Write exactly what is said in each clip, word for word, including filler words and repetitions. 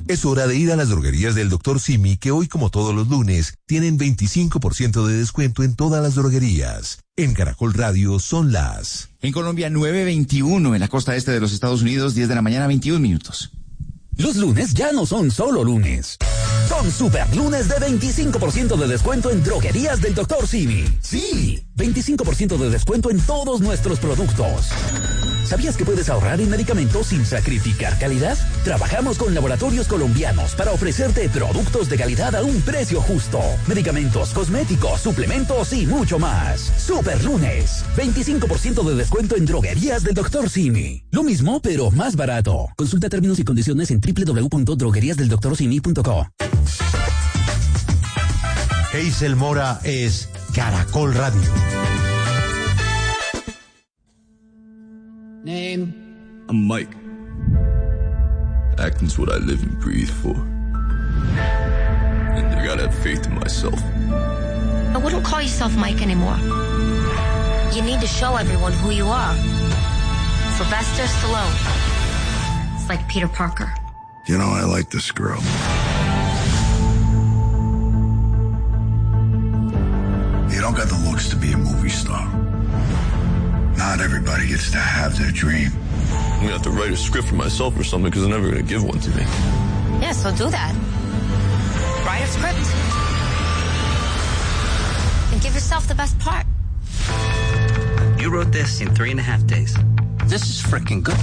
Es hora de ir a las droguerías del doctor Simi, que hoy, como todos los lunes, tienen veinticinco por ciento de descuento en todas las droguerías. En Caracol Radio son las... En Colombia, nueve veintiuno, en la costa este de los Estados Unidos, diez de la mañana, veintiún minutos. Los lunes ya no son solo lunes. Son super lunes de veinticinco por ciento de descuento en droguerías del doctor Simi. Sí, veinticinco por ciento de descuento en todos nuestros productos. ¿Sabías que puedes ahorrar en medicamentos sin sacrificar calidad? Trabajamos con laboratorios colombianos para ofrecerte productos de calidad a un precio justo. Medicamentos, cosméticos, suplementos y mucho más. Super lunes, veinticinco por ciento de descuento en droguerías del doctor Simi. Lo mismo, pero más barato. Consulta términos y condiciones en doble u doble u doble u punto droguerías del doctor simi punto co. Hazel Mora es Caracol Radio. Name? I'm Mike. Acting's what I live and breathe for. And I gotta have faith in myself. I wouldn't call yourself Mike anymore. You need to show everyone who you are. Sylvester Stallone. It's like Peter Parker. You know, I like this girl. You don't got the looks to be a movie star. Not everybody gets to have their dream. I'm gonna have to write a script for myself or something because they're never gonna give one to me. Yeah, so do that. Write a script. And give yourself the best part. You wrote this in three and a half days. This is freaking good.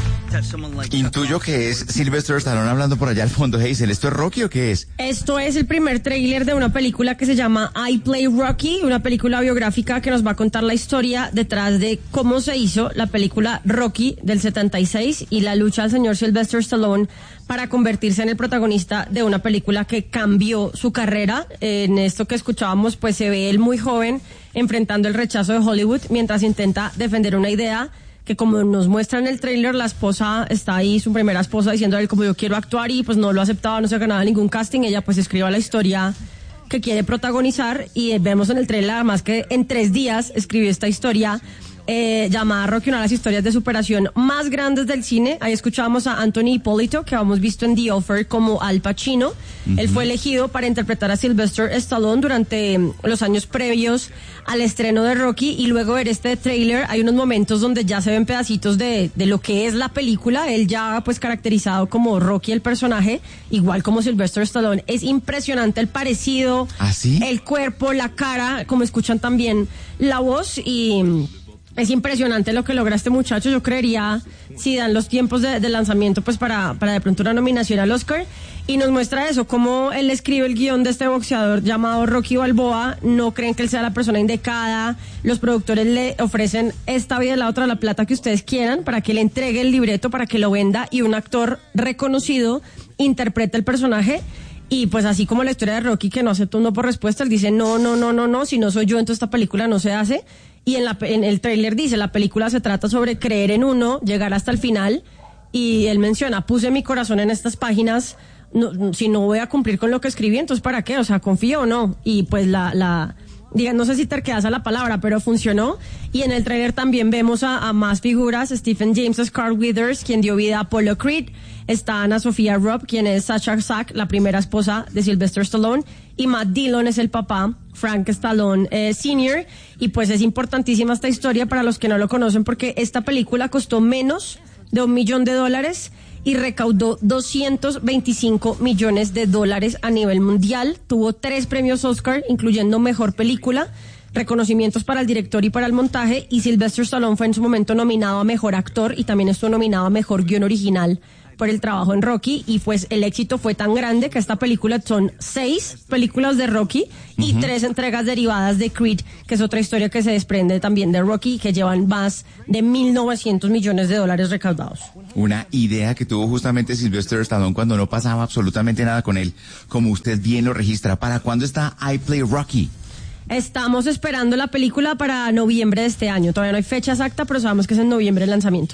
Intuyo que es Sylvester Stallone hablando por allá al fondo. Hazel, ¿esto es Rocky o qué es? Esto es el primer tráiler de una película que se llama I Play Rocky, una película biográfica que nos va a contar la historia detrás de cómo se hizo la película Rocky del setenta y seis y la lucha del señor Sylvester Stallone para convertirse en el protagonista de una película que cambió su carrera. En esto que escuchábamos, pues se ve él muy joven enfrentando el rechazo de Hollywood mientras intenta defender una idea que, como nos muestra en el tráiler, la esposa está ahí, su primera esposa, diciéndole como yo quiero actuar, y pues no lo aceptaba, no se ganaba ningún casting. Ella pues escribe la historia que quiere protagonizar y vemos en el tráiler además que en tres días escribió esta historia eh, llamada Rocky, una de las historias de superación más grandes del cine. Ahí escuchábamos a Anthony Hipólito, que habíamos visto en The Offer como Al Pacino. Uh-huh. Él fue elegido para interpretar a Sylvester Stallone durante los años previos al estreno de Rocky, y luego ver este tráiler hay unos momentos donde ya se ven pedacitos de, de lo que es la película. Él ya pues caracterizado como Rocky el personaje, igual como Sylvester Stallone. Es impresionante el parecido, ¿ah, sí? El cuerpo, la cara, como escuchan también la voz, y es impresionante lo que logra este muchacho. Yo creería, si dan los tiempos de, de lanzamiento, pues para, para de pronto una nominación al Oscar. Y nos muestra eso, cómo él escribe el guión de este boxeador llamado Rocky Balboa. No creen que él sea la persona indicada. Los productores le ofrecen esta vida y la otra, la plata que ustedes quieran, para que le entregue el libreto, para que lo venda, y un actor reconocido interpreta el personaje. Y pues así como la historia de Rocky, que no aceptó un no por respuesta, él dice no, no, no, no, no, si no soy yo, entonces esta película no se hace. Y en, la, en el tráiler dice, la película se trata sobre creer en uno, llegar hasta el final. Y él menciona, puse mi corazón en estas páginas, no, si no voy a cumplir con lo que escribí, entonces ¿para qué? O sea, confío o no. Y pues la... la digan, no sé si terquedas la palabra, pero funcionó. Y en el tráiler también vemos a, a más figuras. Stephen James es Carl Weathers, quien dio vida a Apollo Creed. Está Ana Sofía Robb, quien es Sasha Sack, la primera esposa de Sylvester Stallone. Y Matt Dillon es el papá, Frank Stallone eh, senior. Y pues es importantísima esta historia para los que no lo conocen, porque esta película costó menos de un millón de dólares y recaudó doscientos veinticinco millones de dólares a nivel mundial. Tuvo tres premios Oscar, incluyendo Mejor Película, reconocimientos para el director y para el montaje, y Sylvester Stallone fue en su momento nominado a Mejor Actor y también estuvo nominado a Mejor Guión Original por el trabajo en Rocky. Y pues el éxito fue tan grande que esta película son seis películas de Rocky y uh-huh. tres entregas derivadas de Creed, que es otra historia que se desprende también de Rocky, que llevan más de mil novecientos millones de dólares recaudados. Una idea que tuvo justamente Sylvester Stallone cuando no pasaba absolutamente nada con él, como usted bien lo registra. ¿Para cuándo está I Play Rocky? Estamos esperando la película para noviembre de este año. Todavía no hay fecha exacta, pero sabemos que es en noviembre el lanzamiento.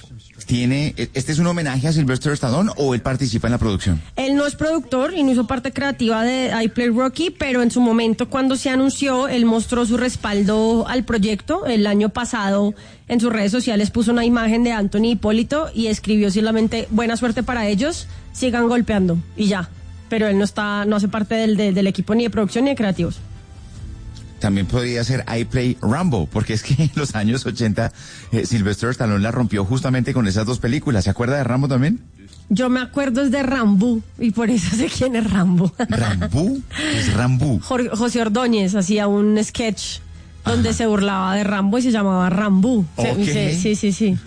tiene, ¿este es un homenaje a Sylvester Stallone o él participa en la producción? Él no es productor y no hizo parte creativa de I Play Rocky, pero en su momento cuando se anunció, él mostró su respaldo al proyecto. El año pasado en sus redes sociales puso una imagen de Anthony Hipólito y escribió solamente buena suerte para ellos, sigan golpeando y ya. Pero él no está, no hace parte del, del, del equipo ni de producción ni de creativos. También podría ser I Play Rambo, porque es que en los años ochenta eh, Sylvester Stallone la rompió justamente con esas dos películas. ¿Se acuerda de Rambo también? Yo me acuerdo es de Rambo y por eso sé quién es Rambo. ¿Rambo? Es Rambo. José Ordóñez hacía un sketch donde Ajá. se burlaba de Rambo y se llamaba Rambo. Okay. Sí, sí, sí.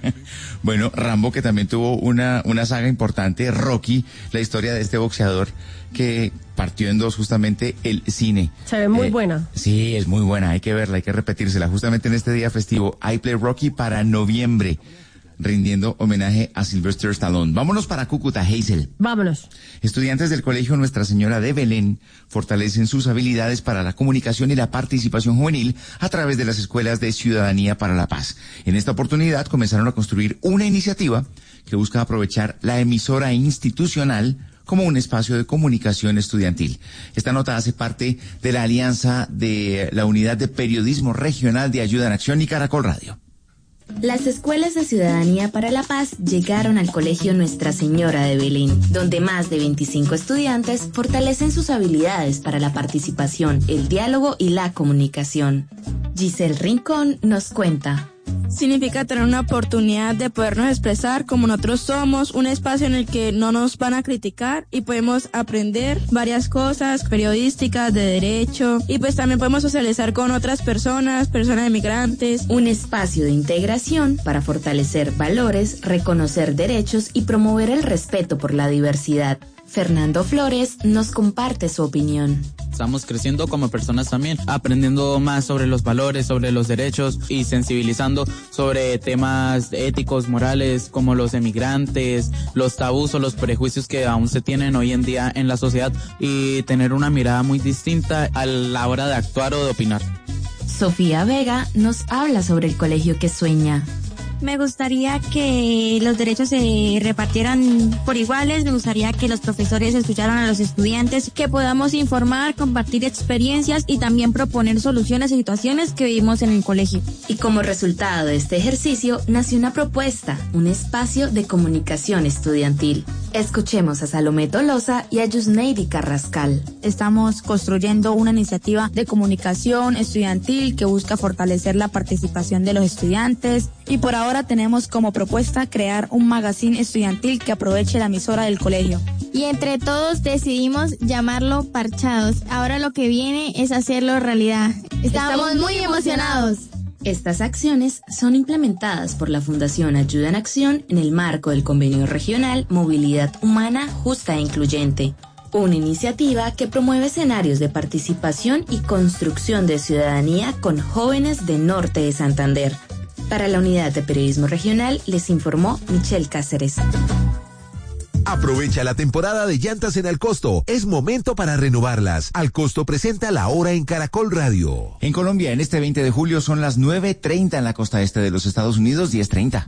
Bueno, Rambo, que también tuvo una, una saga importante, Rocky, la historia de este boxeador que partió en dos justamente el cine. Se ve muy eh, buena. Sí, es muy buena, hay que verla, hay que repetírsela. Justamente en este día festivo, I Play Rocky para noviembre, rindiendo homenaje a Sylvester Stallone. Vámonos para Cúcuta, Hazel. Vámonos. Estudiantes del Colegio Nuestra Señora de Belén fortalecen sus habilidades para la comunicación y la participación juvenil a través de las escuelas de Ciudadanía para la Paz. En esta oportunidad comenzaron a construir una iniciativa que busca aprovechar la emisora institucional como un espacio de comunicación estudiantil. Esta nota hace parte de la alianza de la Unidad de Periodismo Regional de Ayuda en Acción y Caracol Radio. Las escuelas de Ciudadanía para la Paz llegaron al Colegio Nuestra Señora de Belén, donde más de veinticinco estudiantes fortalecen sus habilidades para la participación, el diálogo y la comunicación. Giselle Rincón nos cuenta. Significa tener una oportunidad de podernos expresar como nosotros somos, un espacio en el que no nos van a criticar y podemos aprender varias cosas periodísticas, de derecho, y pues también podemos socializar con otras personas, personas emigrantes. Un espacio de integración para fortalecer valores, reconocer derechos y promover el respeto por la diversidad. Fernando Flores nos comparte su opinión. Estamos creciendo como personas también, aprendiendo más sobre los valores, sobre los derechos y sensibilizando sobre temas éticos, morales, como los emigrantes, los tabús o los prejuicios que aún se tienen hoy en día en la sociedad y tener una mirada muy distinta a la hora de actuar o de opinar. Sofía Vega nos habla sobre el colegio que sueña. Me gustaría que los derechos se repartieran por iguales, me gustaría que los profesores escucharan a los estudiantes, que podamos informar, compartir experiencias y también proponer soluciones a situaciones que vivimos en el colegio. Y como resultado de este ejercicio nació una propuesta, un espacio de comunicación estudiantil. Escuchemos a Salomé Tolosa y a Yusneidi Carrascal. Estamos construyendo una iniciativa de comunicación estudiantil que busca fortalecer la participación de los estudiantes y por ahora tenemos como propuesta crear un magazine estudiantil que aproveche la emisora del colegio. Y entre todos decidimos llamarlo Parchados. Ahora lo que viene es hacerlo realidad. Estamos, Estamos muy emocionados. Estas acciones son implementadas por la Fundación Ayuda en Acción en el marco del Convenio Regional Movilidad Humana Justa e Incluyente, una iniciativa que promueve escenarios de participación y construcción de ciudadanía con jóvenes de Norte de Santander. Para la Unidad de Periodismo Regional les informó Michelle Cáceres. Aprovecha la temporada de llantas en Alcosto. Es momento para renovarlas. Alcosto presenta La Hora en Caracol Radio. En Colombia, en este veinte de julio son las nueve treinta en la costa este de los Estados Unidos, diez treinta.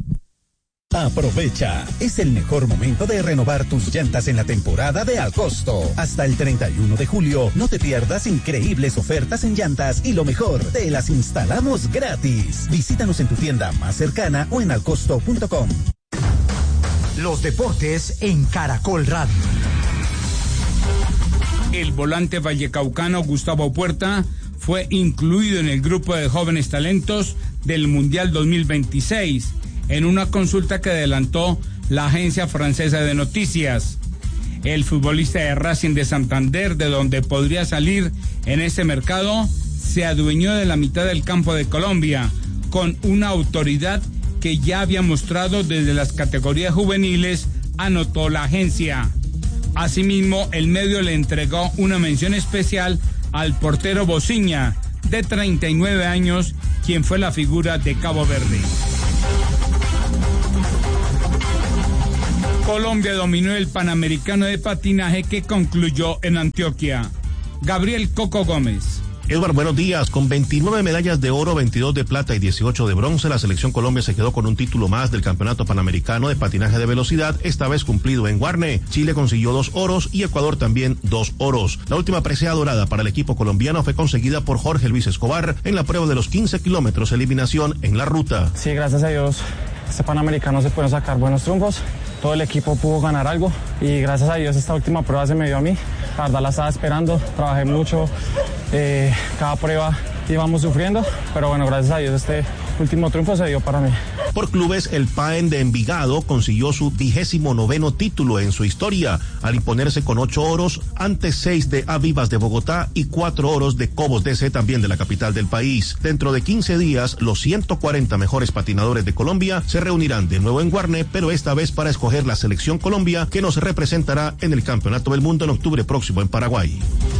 Aprovecha, es el mejor momento de renovar tus llantas en la temporada de Alcosto. Hasta el treinta y uno de julio, no te pierdas increíbles ofertas en llantas y lo mejor, te las instalamos gratis. Visítanos en tu tienda más cercana o en alcosto punto com. Los deportes en Caracol Radio. El volante vallecaucano Gustavo Puerta fue incluido en el grupo de jóvenes talentos del Mundial dos mil veintiséis en una consulta que adelantó la agencia francesa de noticias. El futbolista de Racing de Santander, de donde podría salir en este mercado, se adueñó de la mitad del campo de Colombia con una autoridad que ya había mostrado desde las categorías juveniles, anotó la agencia. Asimismo, el medio le entregó una mención especial al portero Bociña, de treinta y nueve años, quien fue la figura de Cabo Verde. Colombia dominó el Panamericano de patinaje que concluyó en Antioquia. Gabriel Coco Gómez. Edward, buenos días. Con veintinueve medallas de oro, veintidós de plata y dieciocho de bronce, la selección Colombia se quedó con un título más del Campeonato Panamericano de Patinaje de Velocidad, esta vez cumplido en Guarne. Chile consiguió dos oros y Ecuador también dos oros. La última presea dorada para el equipo colombiano fue conseguida por Jorge Luis Escobar en la prueba de los quince kilómetros eliminación en la ruta. Sí, gracias a Dios, este Panamericano se pueden sacar buenos triunfos. Todo el equipo pudo ganar algo y gracias a Dios esta última prueba se me dio a mí. La verdad la estaba esperando, trabajé mucho, eh, cada prueba íbamos sufriendo, pero bueno, gracias a Dios este último triunfo se dio para mí. Por clubes, el P A E N de Envigado consiguió su vigésimo noveno título en su historia, al imponerse con ocho oros ante seis de Avivas de Bogotá y cuatro oros de Cobos D C, también de la capital del país. Dentro de quince días, los ciento cuarenta mejores patinadores de Colombia se reunirán de nuevo en Guarne, pero esta vez para escoger la selección Colombia que nos representará en el Campeonato del Mundo en octubre próximo en Paraguay.